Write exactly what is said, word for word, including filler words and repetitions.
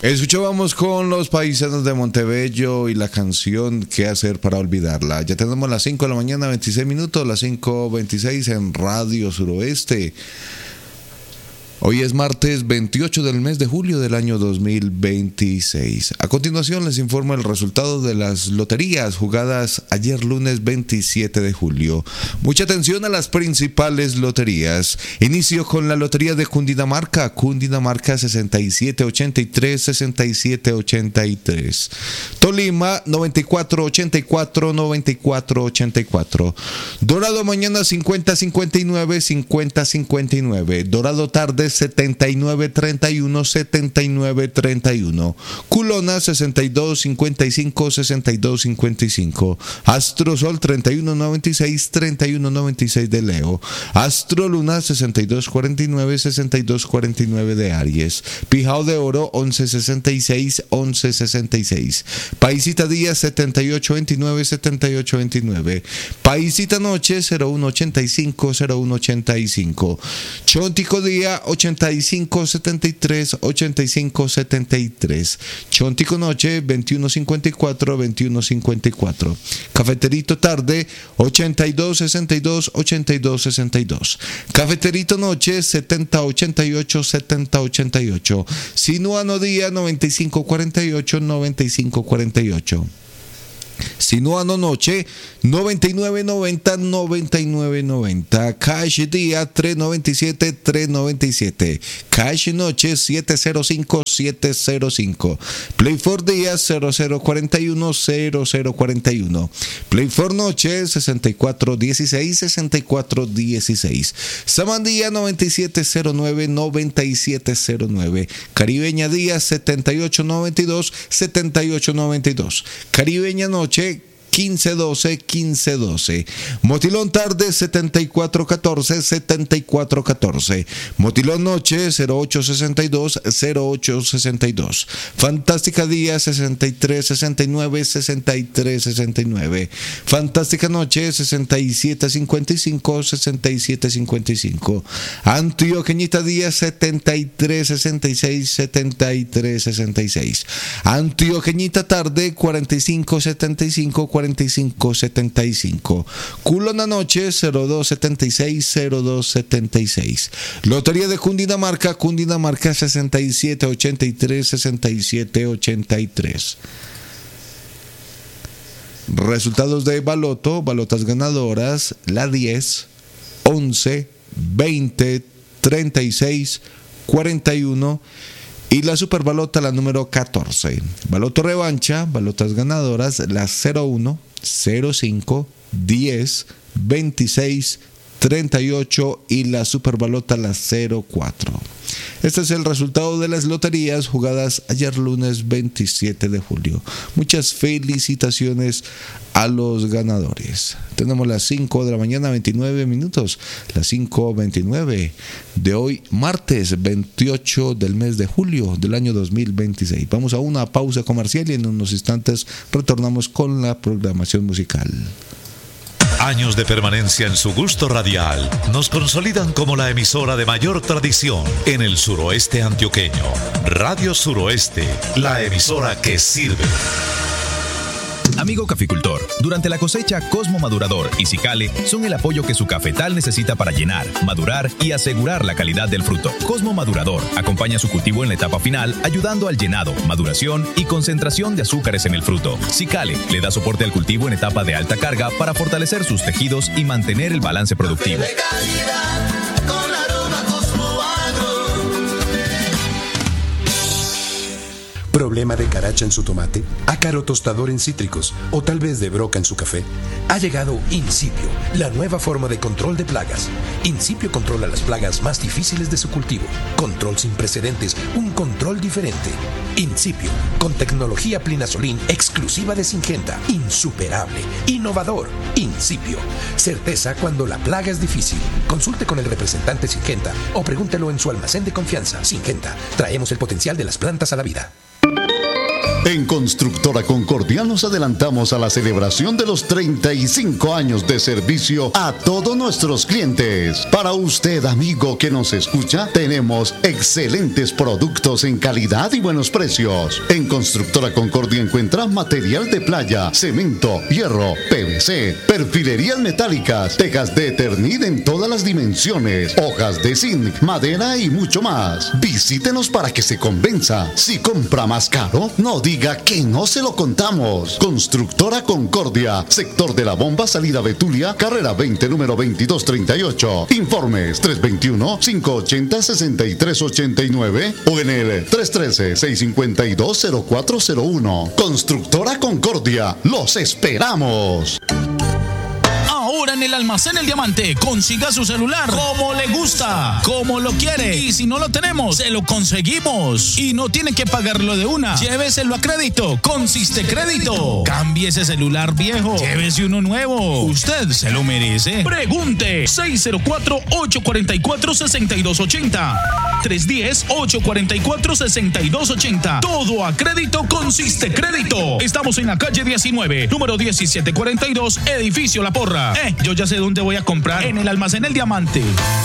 Escuchábamos con los paisanos de Montebello y la canción ¿Qué hacer para olvidarla? Ya tenemos las cinco de la mañana, veintiséis minutos, las cinco veintiséis en Radio Suroeste. Hoy es martes veintiocho del mes de julio del año dos mil veintiséis. A continuación les informo el resultado de las loterías jugadas ayer lunes veintisiete de julio. Mucha atención a las principales loterías. Inicio con la lotería de Cundinamarca. Cundinamarca sesenta y siete ochenta y tres, sesenta y siete ochenta y tres. Tolima noventa y cuatro ochenta y cuatro, noventa y cuatro ochenta y cuatro. Dorado mañana cincuenta cincuenta y nueve, cincuenta cincuenta y nueve. Dorado tarde setenta y nueve treinta y uno, setenta y nueve treinta y uno. Culona sesenta y dos cincuenta y cinco, sesenta y dos cincuenta y cinco. Astrosol treinta y uno noventa y seis, treinta y uno noventa y seis de Leo. Astroluna sesenta y dos cuarenta y nueve, sesenta y dos cuarenta y nueve de Aries. Pijao de Oro once sesenta y seis, once sesenta y seis. Paisita Día setenta y ocho veintinueve, setenta y ocho veintinueve. Paisita Noche cero uno ochenta y cinco, cero uno ochenta y cinco. Chontico Día ochenta y cinco setenta y tres, ochenta y cinco setenta y tres. Chontico Noche veintiuno cincuenta y cuatro, veintiuno cincuenta y cuatro. Cafeterito Tarde ochenta y dos sesenta y dos, ochenta y dos sesenta y dos. Cafeterito Noche setenta ochenta y ocho, setenta ochenta y ocho. Sinuano Día noventa y cinco cuarenta y ocho, noventa y cinco cuarenta y ocho. Sinuano Noche noventa y nueve noventa, noventa y nueve noventa. Cash Día tres noventa y siete, tres noventa y siete. Cash Noche siete cero cinco, siete cero cinco. Play for Día cero cero cuarenta y uno, cero cero cuarenta y uno. Play for Noche sesenta y cuatro dieciséis, sesenta y cuatro dieciséis. Samandía noventa y siete cero nueve, noventa y siete cero nueve. Caribeña Día setenta y ocho noventa y dos, setenta y ocho noventa y dos. Caribeña Noche quince doce, quince doce. Motilón Tarde setenta y cuatro catorce, setenta y cuatro catorce. Motilón Noche cero ocho sesenta y dos, cero ocho sesenta y dos. Fantástica Día sesenta y tres sesenta y nueve, sesenta y tres sesenta y nueve. Fantástica Noche sesenta y siete cincuenta y cinco, sesenta y siete cincuenta y cinco. Antioqueñita Día setenta y tres sesenta y seis, setenta y tres sesenta y seis. Antioqueñita Tarde cuarenta y cinco setenta y cinco, cuarenta y cinco setenta y cinco. Culona Noche cero dos setenta y seis, cero dos setenta y seis. Lotería de Cundinamarca. Cundinamarca sesenta y siete ochenta y tres, sesenta y siete ochenta y tres. Resultados de Baloto. Balotas ganadoras: la diez, once, veinte, treinta y seis, cuarenta y uno. Y la superbalota, la número catorce. Baloto revancha, balotas ganadoras, las cero uno, cero cinco, diez, veintiséis, treinta y ocho y la superbalota, la cero cuatro. Este es el resultado de las loterías jugadas ayer lunes veintisiete de julio. Muchas felicitaciones a los ganadores. Tenemos las cinco de la mañana, veintinueve minutos. Las cinco veintinueve de hoy, martes veintiocho del mes de julio del año dos mil veintiséis. Vamos a una pausa comercial y en unos instantes retornamos con la programación musical. Años de permanencia en su gusto radial nos consolidan como la emisora de mayor tradición en el suroeste antioqueño. Radio Suroeste, la emisora que sirve. Amigo caficultor, durante la cosecha, Cosmo Madurador y Cicale son el apoyo que su cafetal necesita para llenar, madurar y asegurar la calidad del fruto. Cosmo Madurador acompaña su cultivo en la etapa final, ayudando al llenado, maduración y concentración de azúcares en el fruto. Cicale le da soporte al cultivo en etapa de alta carga para fortalecer sus tejidos y mantener el balance productivo. ¿Problema de caracha en su tomate? ¿Ácaro tostador en cítricos? ¿O tal vez de broca en su café? Ha llegado Incipio, la nueva forma de control de plagas. Incipio controla las plagas más difíciles de su cultivo. Control sin precedentes, un control diferente. Incipio, con tecnología Plinazolin exclusiva de Syngenta. Insuperable, innovador. Incipio, certeza cuando la plaga es difícil. Consulte con el representante Syngenta o pregúntelo en su almacén de confianza. Syngenta, traemos el potencial de las plantas a la vida. En Constructora Concordia nos adelantamos a la celebración de los treinta y cinco años de servicio a todos nuestros clientes. Para usted, amigo que nos escucha, tenemos excelentes productos en calidad y buenos precios. En Constructora Concordia encuentra material de playa, cemento, hierro, P V C, perfilerías metálicas, tejas de Eternit en todas las dimensiones, hojas de zinc, madera y mucho más. Visítenos para que se convenza. Si compra más caro, no diga que no se lo contamos. Constructora Concordia, sector de la Bomba, salida Betulia, carrera veinte, número veintidós treinta y ocho. Informes tres dos uno, cinco ocho cero, seis tres ocho nueve o en el tres uno tres, seis cinco dos, cero cuatro cero uno. Constructora Concordia, los esperamos. Ahora en el Almacén El Diamante, consiga su celular como le gusta, como lo quiere. Y si no lo tenemos, se lo conseguimos. Y no tiene que pagarlo de una. Lléveselo a crédito con Sistecrédito. Cambie ese celular viejo, llévese uno nuevo. Usted se lo merece. Pregunte seis cero cuatro, ocho cuatro cuatro, seis dos ocho cero. tres uno cero, ocho cuatro cuatro, seis dos ocho cero. Todo a crédito con Sistecrédito. Estamos en la calle diecinueve, número diecisiete cuarenta y dos, edificio La Porra. Eh, yo ya sé dónde voy a comprar. En el Almacén El Diamante.